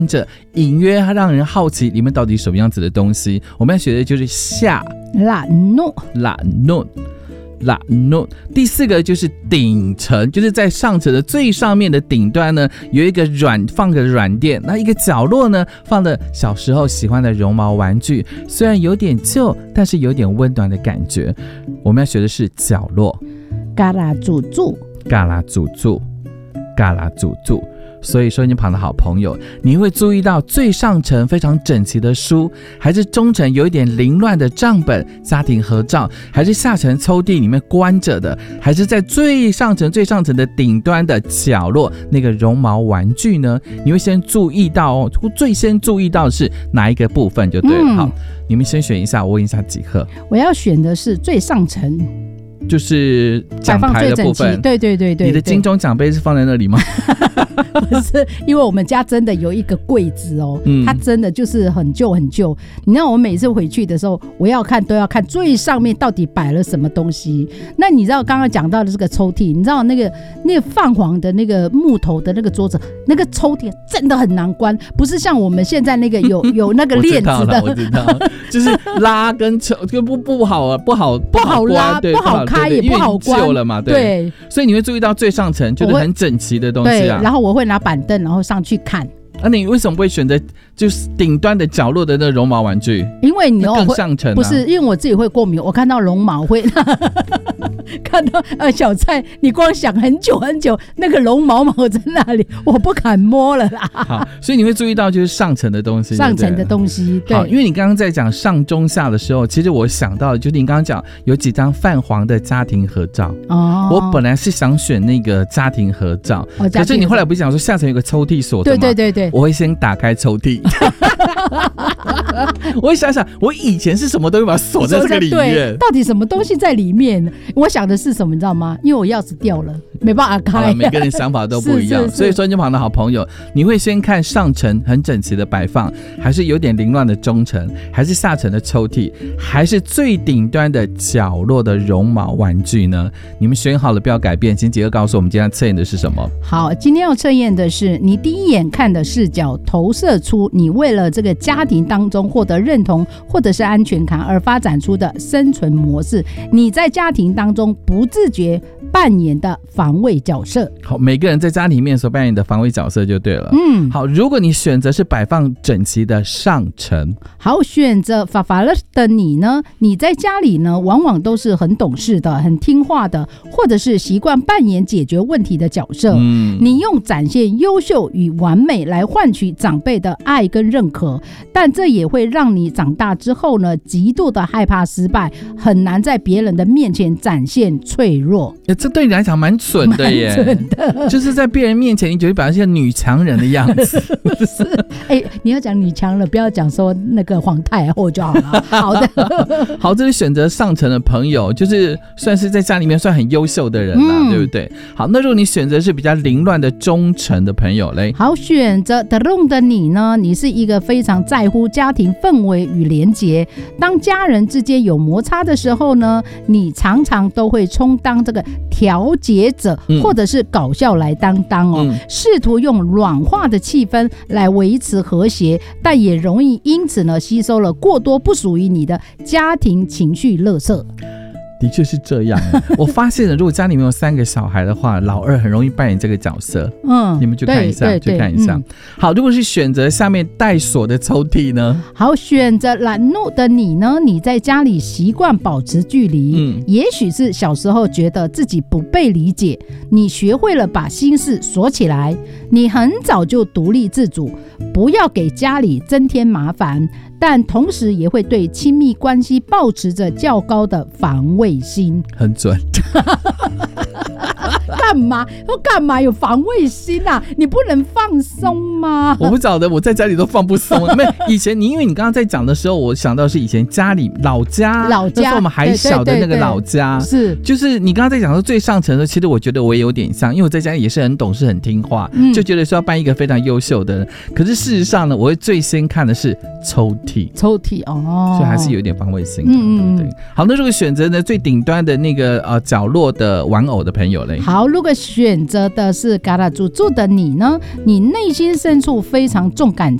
着隐约让人好奇里面到底什么样子的东西。我们要学的就是下懒惰， 第4个就是顶层，就是在上层的最上面的顶端呢，有一个放个软垫，那一个角落呢放了小时候喜欢的绒毛玩具，虽然有点旧，但是有点温暖的感觉。我们要学的是角落， 嘎啦祖祖， 嘎啦祖祖，嘎啦祖祖。所以收音旁的好朋友，你会注意到最上层非常整齐的书，还是中层有一点凌乱的账本、家庭合照，还是下层抽屉里面关着的，还是在最上层的顶端的角落那个绒毛玩具呢？你会先注意到最先注意到的是哪一个部分就对了。好，你们先选一下，我问一下几何。 我要选的是最上层， 就是奖牌的部分。 对， 你的金钟奖杯是放在那里吗？ 不是，因为我们家真的有一个柜子哦，它真的就是很旧。你知道我每次回去的时候，都要看最上面到底摆了什么东西。那你知道刚刚讲到的这个抽屉，你知道那个泛黄的那个木头的那个桌子，那个抽屉真的很难关，不是像我们现在那个有那个链子的， 我知道，就是拉跟抽就不好拉，不好开，也不好关，旧了嘛，对，所以你会注意到最上层就是很整齐的东西啊。 然后我会拿板凳，然后上去看。 那你为什么不会选择就是顶端的角落的那个绒毛玩具？ 因为你更上层不是，因为我自己会过敏，我看到绒毛会看到小蔡，你光想很久，那个绒毛在那里，我不敢摸了啦。 好，所以你会注意到就是上层的东西， 对。 好，因为你刚刚在讲上中下的时候，其实我想到的就是你刚刚讲有几张泛黄的家庭合照。哦，我本来是想选那个家庭合照，可是你后来不是讲说下层有个抽屉锁的吗？对，我会先打开抽屉。我会想想我以前是什么东西把它锁在这个里面， 到底什么东西在里面？我想的是什么你知道吗？因为我钥匙掉了，没办法开。 每个人想法都不一样，所以说身旁的好朋友，你会先看上层很整齐的摆放，还是有点凌乱的中层，还是下层的抽屉，还是最顶端的角落的绒毛玩具呢？你们选好了不要改变，请杰哥告诉我们今天要测验的是什么。 好，今天要测验的是你第一眼看的视角投射出你为了这个家庭当中获得认同或者是安全感而发展出的生存模式，你在家庭当中不自觉扮演的防卫角色。 好，每个人在家里面所扮演的防卫角色就对了。好，如果你选择是摆放整齐的上层， 好，选择法了的你呢，你在家里呢往往都是很懂事的，很听话的，或者是习惯扮演解决问题的角色。你用展现优秀与完美来换取长辈的爱跟认可，但这也会让你长大之后呢极度的害怕失败，很难在别人的面前展现脆弱。 这对你来讲蛮准的耶， 准的， 就是在别人面前你就会表现女强人的样子。 你要讲女强人，不要讲说那个皇太后就好了。好的， 好，这是选择上层的朋友，就是算是在家里面算很优秀的人啦，对不对？好，那如果你选择是比较凌乱的中层的朋友嘞， 好，选择的弄的你呢，你是一个非常在乎家庭氛围与连结。当家人之间有摩擦的时候呢，你常常都会充当这个调解者，或者是搞笑来当哦，试图用软化的气氛来维持和谐，但也容易因此呢吸收了过多不属于你的家庭情绪垃圾。 的确是这样。我发现了，如果家里面有3个小孩的话，老二很容易扮演这个角色。你们去看一下，去看一下。好，如果是选择下面带锁的抽屉呢？ 好，选择懒惰的你呢？你在家里习惯保持距离，也许是小时候觉得自己不被理解，你学会了把心事锁起来。你很早就独立自主，不要给家里增添麻烦，但同时也会对亲密关系抱持着较高的防卫心。 很准。 干嘛有防卫心啊？你不能放松吗？ 我不晓得，我在家里都放不松。没有，以前因为你刚刚在讲的时候，我想到是以前家里老家，那时候我们还小的那个老家，是就是你刚刚在讲说最上层的时候，其实我觉得我也有点像，因为我在家里也是很懂事、很听话，就觉得说要扮一个非常优秀的人。可是事实上呢，我会最先看的是抽屉哦，所以还是有一点防卫心的。对。好，那如果选择呢最顶端的那个角落的玩偶的朋友嘞？ 好，如如果选择的是嘎啦祖祖的你呢，你内心深处非常重感